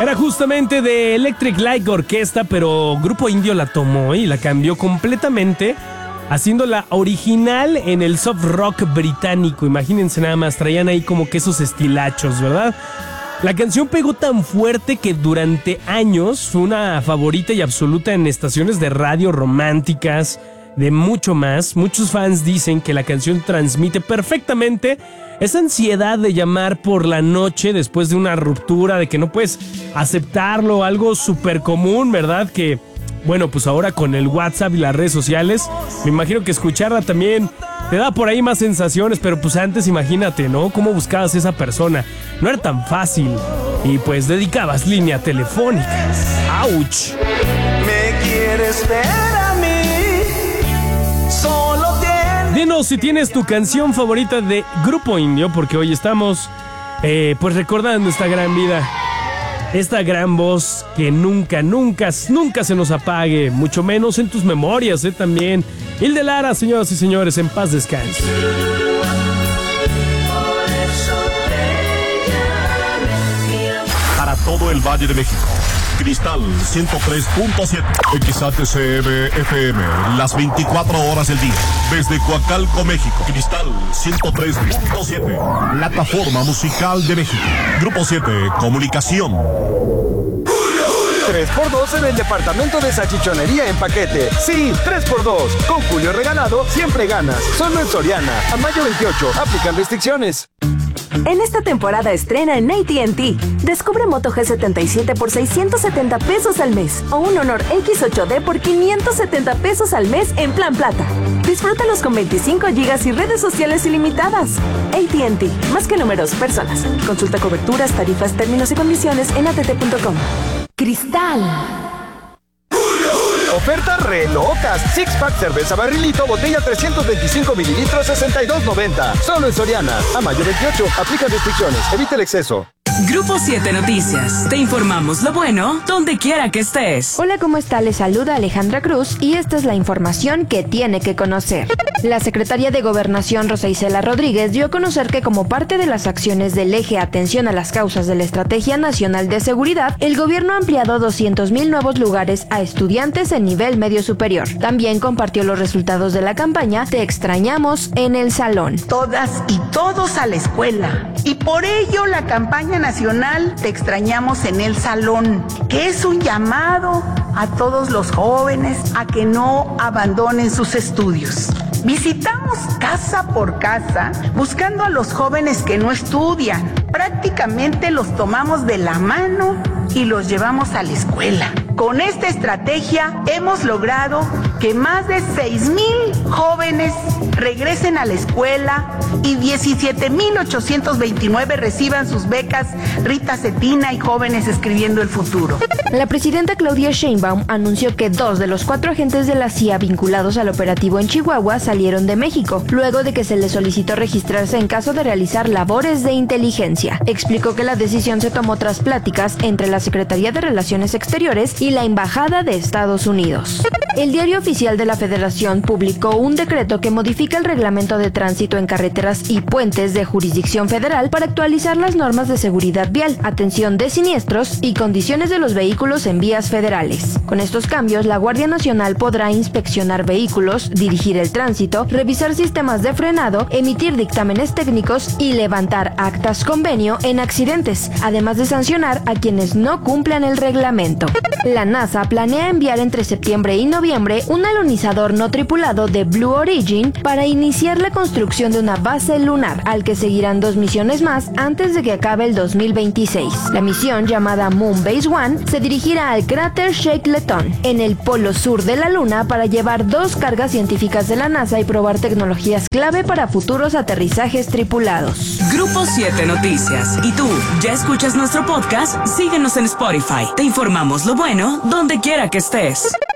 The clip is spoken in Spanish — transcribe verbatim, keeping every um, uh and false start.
Era justamente de Electric Light Orchestra, pero Grupo Indio la tomó y la cambió completamente, haciéndola original en el soft rock británico. Imagínense nada más, traían ahí como que esos estilachos, ¿verdad? La canción pegó tan fuerte que durante años fue una favorita y absoluta en estaciones de radio románticas, de mucho más. Muchos fans dicen que la canción transmite perfectamente esa ansiedad de llamar por la noche después de una ruptura, de que no puedes aceptarlo, algo súper común, ¿verdad? Que, bueno, pues ahora con el WhatsApp y las redes sociales, me imagino que escucharla también te da por ahí más sensaciones, pero pues antes imagínate, ¿no? Cómo buscabas a esa persona. No era tan fácil. Y pues dedicabas línea telefónica. ¡Auch! Me quieres ver a mí, solo tienes... Dinos si tienes tu canción favorita de Grupo Indio, porque hoy estamos, eh, pues recordando esta gran vida. Esta gran voz que nunca, nunca, nunca se nos apague, mucho menos en tus memorias, ¿eh? También. Hilde Lara, señoras y señores, en paz descanse. Para todo el Valle de México, Cristal ciento tres punto siete, X H C M F M, las veinticuatro horas del día. Desde Coacalco, México, Cristal ciento tres punto siete, plataforma musical de México. Grupo siete, Comunicación. tres por dos en el departamento de salchichonería en paquete. Sí, tres por dos. Con Julio regalado, siempre ganas. Solo en Soriana. A mayo veintiocho. Aplican restricciones. En esta temporada estrena en A T and T. Descubre Moto G setenta y siete por seiscientos setenta pesos al mes o un Honor X ocho D por quinientos setenta pesos al mes en plan plata. Disfrútalos con veinticinco gigas y redes sociales ilimitadas. A T and T. Más que números, personas. Consulta coberturas, tarifas, términos y condiciones en A T T punto com. Cristal. Ofertas re locas. Six pack cerveza barrilito, botella trescientos veinticinco mililitros, sesenta y dos noventa. Solo en Soriana. A mayo veintiocho. Aplica restricciones. Evita el exceso. Grupo siete Noticias. Te informamos lo bueno donde quiera que estés. Hola, ¿cómo está? Les saluda Alejandra Cruz y esta es la información que tiene que conocer. La secretaria de Gobernación, Rosa Isela Rodríguez, dio a conocer que como parte de las acciones del eje Atención a las Causas de la Estrategia Nacional de Seguridad, el gobierno ha ampliado doscientos mil nuevos lugares a estudiantes en nivel medio superior. También compartió los resultados de la campaña Te extrañamos en el salón. Todas y todos a la escuela. Y por ello la campaña nacional Te extrañamos en el salón, que es un llamado a todos los jóvenes a que no abandonen sus estudios. Visitamos casa por casa buscando a los jóvenes que no estudian. Prácticamente los tomamos de la mano y los llevamos a la escuela. Con esta estrategia hemos logrado que más de seis mil jóvenes regresen a la escuela y diecisiete mil ochocientos veintinueve reciban sus becas Rita Cetina y Jóvenes Escribiendo el Futuro. La presidenta Claudia Sheinbaum anunció que dos de los cuatro agentes de la C I A vinculados al operativo en Chihuahua salieron de México, luego de que se les solicitó registrarse en caso de realizar labores de inteligencia. Explicó que la decisión se tomó tras pláticas entre la Secretaría de Relaciones Exteriores y la Embajada de Estados Unidos. El Diario Oficial de la Federación publicó un decreto que modifica el reglamento de tránsito en carreteras y puentes de jurisdicción federal para actualizar las normas de seguridad vial, atención de siniestros y condiciones de los vehículos en vías federales. Con estos cambios, la Guardia Nacional podrá inspeccionar vehículos, dirigir el tránsito, revisar sistemas de frenado, emitir dictámenes técnicos y levantar actas convenio en accidentes, además de sancionar a quienes no cumplan el reglamento. La NASA planea enviar entre septiembre y noviembre un alunizador no tripulado de Blue Origin para iniciar la construcción de una base lunar, al que seguirán dos misiones más antes de que acabe el dos mil veintiséis. La misión, llamada Moon Base One, se dirigirá al cráter Shackleton, en el polo sur de la Luna, para llevar dos cargas científicas de la NASA y probar tecnologías clave para futuros aterrizajes tripulados. Grupo siete Noticias. ¿Y tú, ya escuchas nuestro podcast? Síguenos en Spotify. Te informamos lo bueno donde quiera que estés.